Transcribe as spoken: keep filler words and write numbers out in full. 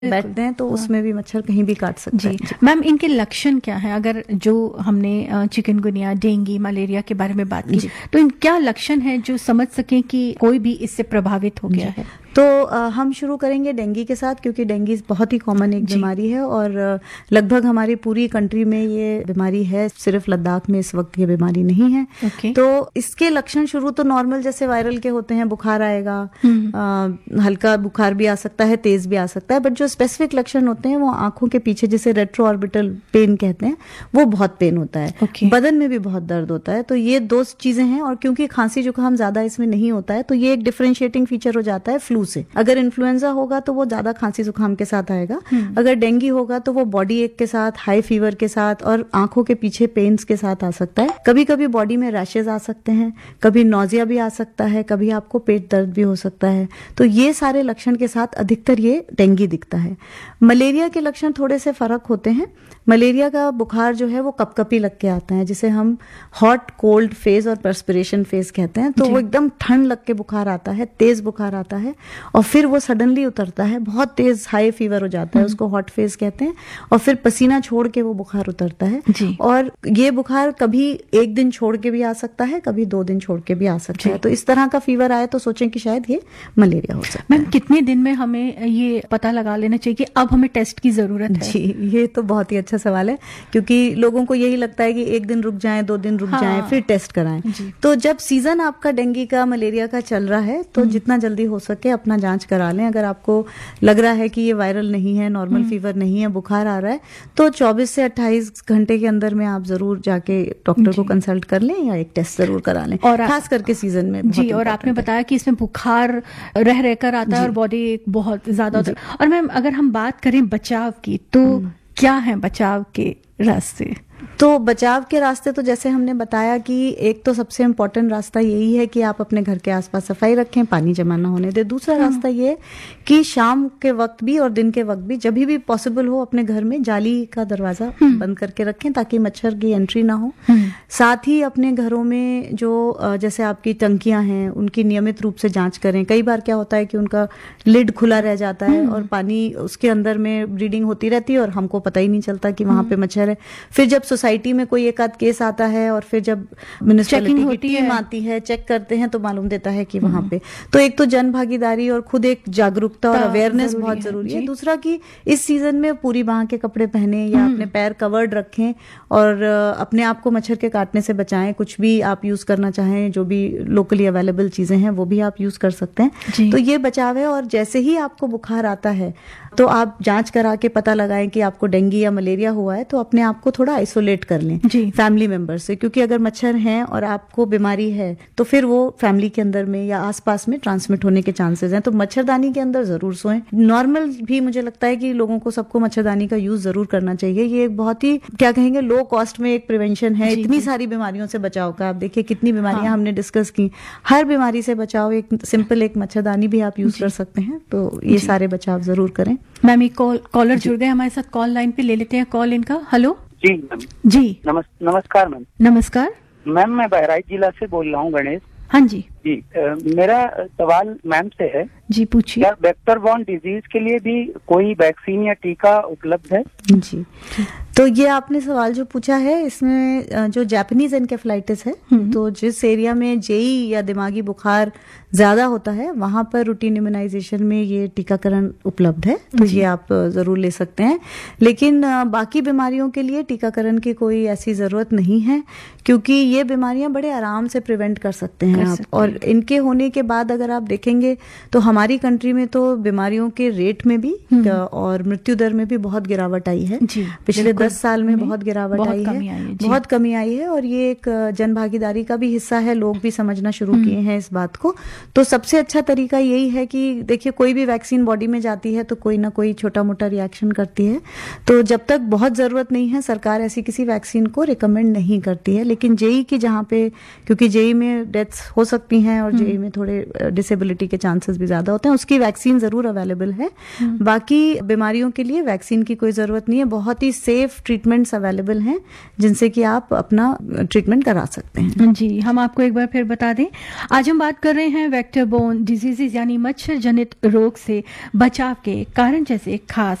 बैठते हैं तो उसमें भी मच्छर कहीं भी काट सकते हैं। जी मैम, इनके लक्षण क्या हैं? अगर जो हमने चिकनगुनिया, डेंगू, मलेरिया के बारे में बात की, तो इन क्या लक्षण है जो समझ सकें कि कोई भी इससे प्रभावित हो गया है? तो आ, हम शुरू करेंगे डेंगू के साथ, क्योंकि डेंगू बहुत ही कॉमन एक बीमारी है और लगभग हमारी पूरी कंट्री में ये बीमारी है, सिर्फ लद्दाख में इस वक्त ये बीमारी नहीं है। okay. तो इसके लक्षण शुरू तो नॉर्मल जैसे वायरल के होते हैं, बुखार आएगा, आ, हल्का बुखार भी आ सकता है, तेज भी आ सकता है, बट जो स्पेसिफिक लक्षण होते हैं वो आंखों के पीछे जिसे रेट्रो ऑर्बिटल पेन कहते हैं, वो बहुत पेन होता है। okay. बदन में भी बहुत दर्द होता है। तो ये दो चीजें हैं, और क्योंकि खांसी जुकाम ज्यादा इसमें नहीं होता है तो ये एक डिफरेंशिएटिंग फीचर हो जाता है फ्लू से। अगर इन्फ्लुएंजा होगा तो वो ज्यादा खांसी जुकाम के साथ आएगा, अगर डेंगू होगा तो वो बॉडी एक के साथ, हाई फीवर के साथ और आंखों के पीछे पेन्स के साथ आ सकता है। कभी कभी बॉडी में रैशेज आ सकते हैं, कभी नौजिया भी आ सकता है, कभी आपको पेट दर्द भी हो सकता है। तो ये सारे लक्षण के साथ अधिकतर ये डेंगू दिखता है। मलेरिया के लक्षण थोड़े से फर्क होते हैं। मलेरिया का बुखार जो है वो कपकपी लग के आता है, जिसे हम हॉट कोल्ड फेज और पर्सपिरेशन फेज कहते हैं। तो वो एकदम ठंड लग के बुखार आता है, तेज बुखार आता है और फिर वो सडनली उतरता है, बहुत तेज हाई फीवर हो जाता है, उसको हॉट फेज कहते हैं, और फिर पसीना छोड़ के वो बुखार उतरता है। जी। और ये बुखार कभी एक दिन छोड़ के भी आ सकता है, कभी दो दिन छोड़ के भी आ सकता है। तो इस तरह का फीवर आए तो सोचें कि शायद ये मलेरिया हो सकता है। मैम, कितने दिन में हमें ये पता लगा लेना चाहिए कि अब हमें टेस्ट की जरूरत है? जी, ये तो बहुत ही अच्छा सवाल है, क्योंकि लोगों को यही लगता है कि एक दिन रुक जाएं, दो दिन रुक हाँ। जाएं, फिर टेस्ट कराएं। तो जब सीजन आपका डेंगू का, मलेरिया का चल रहा है तो जितना जल्दी हो सके अपना जांच करा लें। अगर आपको लग रहा है कि ये वायरल नहीं है, नॉर्मल फीवर नहीं है, बुखार आ रहा है, तो चौबीस से अट्ठाईस घंटे के अंदर में आप जरूर जाके डॉक्टर को कंसल्ट कर लें या एक टेस्ट जरूर करा लें, और खास करके सीजन में। जी, और आपने बताया कि इसमें बुखार रह रहकर आता है और बॉडी बहुत ज्यादा होता है। और मैम, अगर हम बात करें बचाव की, तो क्या है बचाव के रास्ते? तो बचाव के रास्ते तो जैसे हमने बताया कि एक तो सबसे इम्पोर्टेंट रास्ता यही है कि आप अपने घर के आसपास सफाई रखें, पानी जमा ना होने दें। दूसरा हाँ। रास्ता ये कि शाम के वक्त भी और दिन के वक्त भी जब भी पॉसिबल हो अपने घर में जाली का दरवाजा बंद करके रखें, ताकि मच्छर की एंट्री ना हो। साथ ही अपने घरों में जो जैसे आपकी टंकियां हैं उनकी नियमित रूप से जांच करें। कई बार क्या होता है कि उनका लिड खुला रह जाता है और पानी उसके अंदर में ब्लीडिंग होती रहती है और हमको पता ही नहीं चलता कि वहां पे मच्छर है। फिर जब सोसाइटी में कोई एक आध केस आता है और फिर जब म्युनिसिपैलिटी की टीम आती है, चेक करते हैं, तो मालूम देता है कि वहां पे। तो एक तो जन भागीदारी और खुद एक जागरूकता और अवेयरनेस बहुत जरूरी है। दूसरा कि इस सीजन में पूरी बांह के कपड़े पहने या अपने पैर कवर्ड रखें और अपने आप को मच्छर के काटने से बचाएं। कुछ भी आप यूज करना चाहें, जो भी लोकली अवेलेबल चीजें हैं वो भी आप यूज कर सकते हैं। तो ये बचाव है। और जैसे ही आपको बुखार आता है तो आप जांच करा के पता लगाएं कि आपको डेंगू या मलेरिया हुआ है, तो अपने आप को थोड़ा आइसोलेट कर लें फैमिली मेंबर से, क्योंकि अगर मच्छर हैं और आपको बीमारी है तो फिर वो फैमिली के अंदर में या आसपास में ट्रांसमिट होने के चांसेस हैं। तो मच्छरदानी के अंदर जरूर सोएं। नॉर्मल भी मुझे लगता है कि लोगों को सबको मच्छरदानी का यूज जरूर करना चाहिए। ये एक बहुत ही क्या कहेंगे लो कॉस्ट में एक प्रिवेंशन है इतनी सारी बीमारियों से बचाव का। आप देखिए कितनी बीमारियां हाँ। हमने डिस्कस की। हर बीमारी से बचाव एक सिंपल एक मच्छरदानी भी आप यूज कर सकते हैं। तो ये सारे बचाव जरूर करें। मैम, एक कॉल कॉलर जुड़ गए हमारे साथ कॉल लाइन पे, ले लेते हैं कॉल इनका। हेलो जी जी नमस्, नमस्कार मैम। नमस्कार मैम, मैं बहराइच जिला से बोल रहा हूँ, गणेश। हाँ जी जी आ, मेरा सवाल मैम से है। जी पूछिए। क्या वेक्टर बॉर्न डिजीज के लिए भी कोई वैक्सीन या टीका उपलब्ध है? जी, तो ये आपने सवाल जो पूछा है इसमें जो जापानीज एनकेफेलाइटिस है, तो जिस एरिया में जेई या दिमागी बुखार ज्यादा होता है वहां पर रूटीन इम्यूनाइजेशन में ये टीकाकरण उपलब्ध है, तो ये आप जरूर ले सकते हैं। लेकिन बाकी बीमारियों के लिए टीकाकरण की कोई ऐसी जरूरत नहीं है, क्योंकि ये बीमारियां बड़े आराम से प्रिवेंट कर सकते हैं आप। और इनके होने के बाद अगर आप देखेंगे तो हमारी कंट्री में तो बीमारियों के रेट में भी और मृत्यु दर में भी बहुत गिरावट आई है। पिछले दस साल में बहुत गिरावट आई है, बहुत कमी आई है। और ये एक जन भागीदारी का भी हिस्सा है, लोग भी समझना शुरू किए हैं इस बात को। तो सबसे अच्छा तरीका यही है कि देखिए कोई भी वैक्सीन बॉडी में जाती है तो कोई ना कोई छोटा मोटा रिएक्शन करती है। तो जब तक बहुत जरूरत नहीं है सरकार ऐसी किसी वैक्सीन को रिकमेंड नहीं करती है। लेकिन जेई की जहाँ पे, क्योंकि जेई में डेथ्स हो सकती हैं और जेई में थोड़े डिसेबिलिटी के चांसेस भी ज्यादा होते हैं, उसकी वैक्सीन जरूर अवेलेबल है। बाकी बीमारियों के लिए वैक्सीन की कोई जरूरत नहीं है। बहुत ही सेफ ट्रीटमेंट्स अवेलेबल हैं जिनसे कि आप अपना ट्रीटमेंट करा सकते हैं। जी, हम आपको एक बार फिर बता दें, आज हम बात कर रहे हैं वेक्टर बोर्न डिजीजेज यानी मच्छर जनित रोग से बचाव के कारण जैसे खास